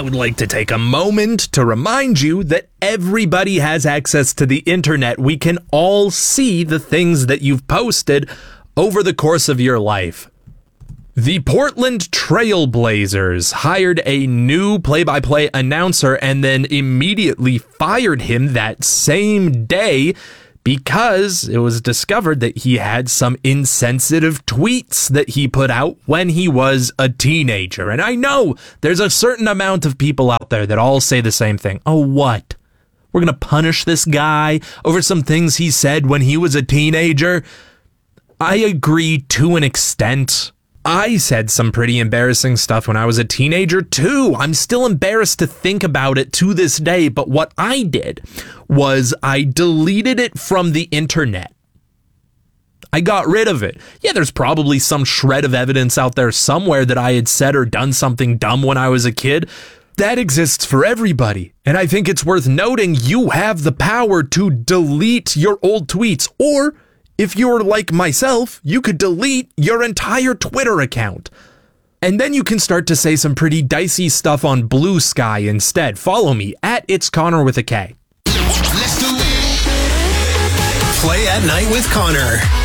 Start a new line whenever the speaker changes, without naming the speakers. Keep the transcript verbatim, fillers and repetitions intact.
would like to take a moment to remind you that everybody has access to the internet. We can all see the things that you've posted over the course of your life. The Portland Trail Blazers hired a new play-by-play announcer and then immediately fired him that same day because it was discovered that he had some insensitive tweets that he put out when he was a teenager. And I know there's a certain amount of people out there that all say the same thing. Oh, what? We're going to punish this guy over some things he said when he was a teenager? I agree to an extent. I said some pretty embarrassing stuff when I was a teenager too. I'm still embarrassed to think about it to this day, but what I did was I deleted it from the internet. I got rid of it. Yeah, there's probably some shred of evidence out there somewhere that I had said or done something dumb when I was a kid. That exists for everybody. And I think it's worth noting you have the power to delete your old tweets, or if you're like myself, you could delete your entire Twitter account. And then you can start to say some pretty dicey stuff on Blue Sky instead. Follow me at It's Connor with a K.
Let's do it. Play at Night with Connor.